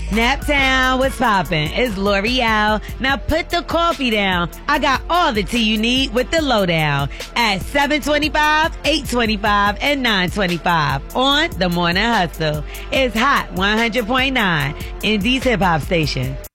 Naptown, what's poppin'? It's L'Oreal. Now put the coffee down. I got all the tea you need with the lowdown at 725, 825, and 925 on The Morning Hustle. It's hot 100.9 Indie's hip hop station.